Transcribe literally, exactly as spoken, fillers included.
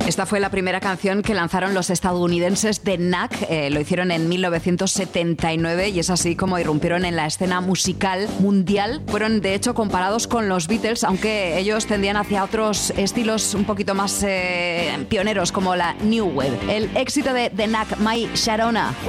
Esta fue la primera canción que lanzaron los estadounidenses The Knack. Eh, lo hicieron en mil novecientos setenta y nueve y es así como irrumpieron en la escena musical mundial. Fueron, de hecho, comparados con los Beatles, aunque ellos tendían hacia otros estilos un poquito más eh, pioneros, como la New Wave. El éxito de The Knack, My Sharona.